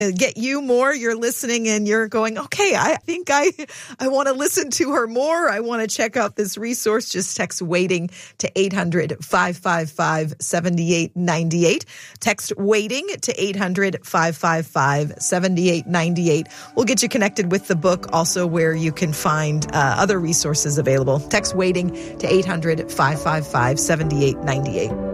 get you more. You're listening and you're going, okay, I think I want to listen to her more. I want to check out this resource. Just text waiting to 800-555-7898. Text waiting to 800-555-7898. We'll get you connected with the book, also where you can find other resources available. Text waiting to 800-555-7898.